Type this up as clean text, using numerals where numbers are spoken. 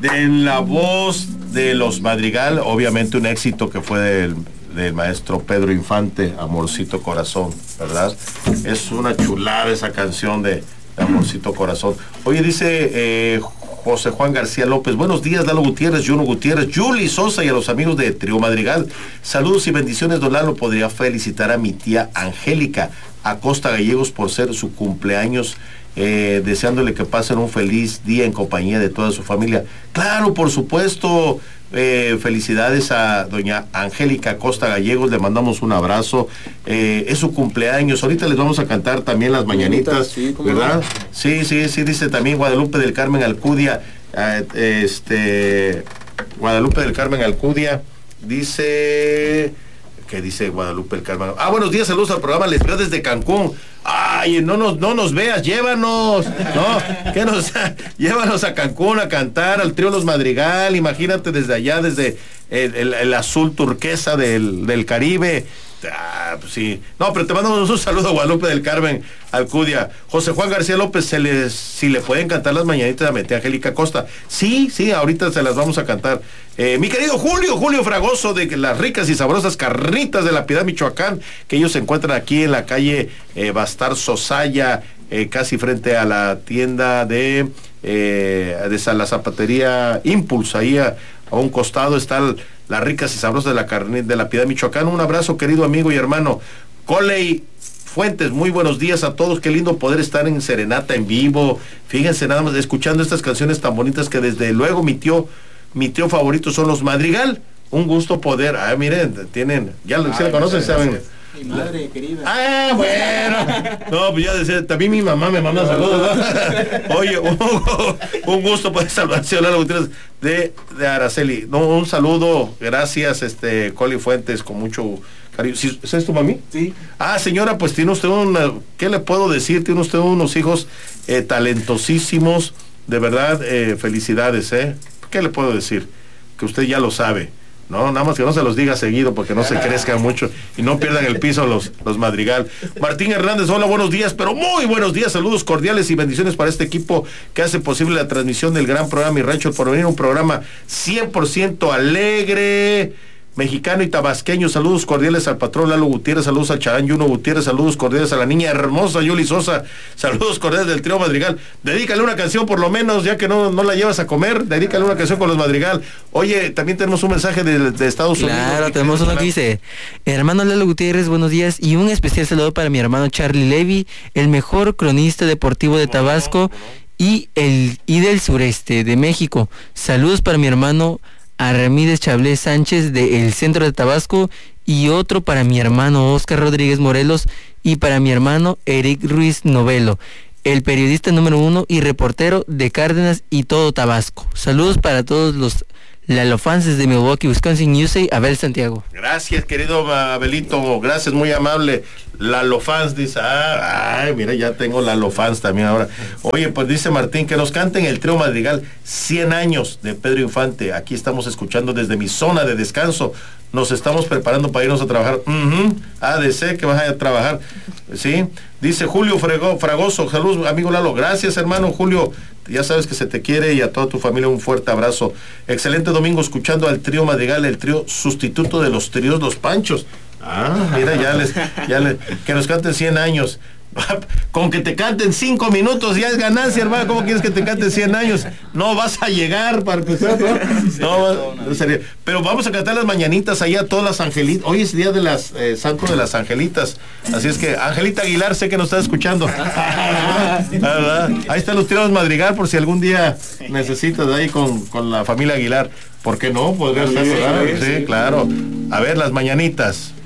En la voz de los Madrigal, obviamente un éxito que fue del maestro Pedro Infante, Amorcito Corazón, ¿verdad? Es una chulada esa canción de Amorcito Corazón. Oye, dice José Juan García López, buenos días, Lalo Gutiérrez, Juno Gutiérrez, Juli Sosa y a los amigos de Trío Madrigal. Saludos y bendiciones, don Lalo. Podría felicitar a mi tía Angélica Acosta Gallegos por ser su cumpleaños, deseándole que pasen un feliz día en compañía de toda su familia. Claro, por supuesto. Felicidades a doña Angélica Costa Gallegos, le mandamos un abrazo, es su cumpleaños, ahorita les vamos a cantar también las mañanitas, sí, ¿verdad? No? Sí, dice también Guadalupe del Carmen Alcudia, Guadalupe del Carmen Alcudia, dice... ¿Qué dice Guadalupe del Carmen? Buenos días, saludos al programa, les veo desde Cancún. Ay, no nos veas, llévanos, ¿no? Llévanos a Cancún a cantar al trío Los Madrigal, imagínate desde allá, desde el azul turquesa del Caribe. Pues sí. No, pero te mandamos un saludo a Guadalupe del Carmen Alcudia. José Juan García López, si le pueden cantar las mañanitas a mi tía Angélica Costa. Sí, ahorita se las vamos a cantar. Mi querido Julio Fragoso, de las ricas y sabrosas carnitas de La Piedad, Michoacán, que ellos se encuentran aquí en la calle Bastar Sosaya, casi frente a la tienda de la zapatería Impulse, ahí a un costado está las ricas y sabrosas de la carne de La Piedad, Michoacán. Un abrazo, querido amigo y hermano Coley Fuentes, muy buenos días a todos. Qué lindo poder estar en Serenata en vivo. Fíjense nada más, escuchando estas canciones tan bonitas que desde luego mi tío favorito son Los Madrigal. Un gusto poder, miren, tienen, ya lo conocen, saben. Mi madre querida. Bueno. No, pues ya decía, también mi mamá me manda saludos, ¿no? Oye, un gusto poder saludar, señor Lalo Gutiérrez de Araceli. No, un saludo, gracias, Coli Fuentes, con mucho cariño. ¿Es tu mami? Sí. Señora, pues tiene usted ¿qué le puedo decir? Tiene usted unos hijos talentosísimos, de verdad, felicidades, ¿Qué le puedo decir? Que usted ya lo sabe. No, nada más que no se los diga seguido porque no se crezcan mucho y no pierdan el piso los Madrigal. Martín Hernández, hola, buenos días, pero muy buenos días, saludos cordiales y bendiciones para este equipo que hace posible la transmisión del gran programa Mi Rancho El Porvenir, un programa 100% alegre, mexicano y tabasqueño. Saludos cordiales al patrón Lalo Gutiérrez, saludos al Charán Juno Gutiérrez, saludos cordiales a la niña hermosa Yuli Sosa, saludos cordiales del trío Madrigal. Dedícale una canción por lo menos, ya que no la llevas a comer, dedícale una canción con Los Madrigal. Oye, también tenemos un mensaje de Estados Unidos. Claro, tenemos uno que dice: hermano Lalo Gutiérrez, buenos días, y un especial saludo para mi hermano Charlie Levy, el mejor cronista deportivo de Tabasco y del sureste de México. Saludos para mi hermano a Ramírez Chablé Sánchez del centro de Tabasco, y otro para mi hermano Oscar Rodríguez Morelos y para mi hermano Eric Ruiz Novelo, el periodista número 1 y reportero de Cárdenas y todo Tabasco. Saludos para todos los Lalofans desde Milwaukee, Wisconsin, USA, Abel Santiago. Gracias, querido Abelito, gracias, muy amable. Lalofans dice, mira, ya tengo Lalofans también ahora. Oye, pues dice Martín, que nos canten el trío Madrigal 100 años de Pedro Infante. Aquí estamos escuchando desde mi zona de descanso. Nos estamos preparando para irnos a trabajar. ADC, que vas a trabajar. Sí. Dice Julio Fragoso, saludos, amigo Lalo. Gracias, hermano Julio. Ya sabes que se te quiere, y a toda tu familia un fuerte abrazo. Excelente domingo escuchando al trío Madrigal, el trío sustituto de los tríos Los Panchos. Mira, que nos canten 100 años. Con que te canten 5 minutos ya es ganancia, hermano. ¿Cómo quieres que te canten 100 años? No vas a llegar para empezar, ¿no? Sería. Pero vamos a cantar las mañanitas allá a todas las angelitas. Hoy es día de las santo de las angelitas. Así es que, Angelita Aguilar, sé que nos estás escuchando. Ahí están los tríos Madrigal por si algún día necesitas ahí con la familia Aguilar. ¿Por qué no? Podría estar, sí, claro. A ver, las mañanitas.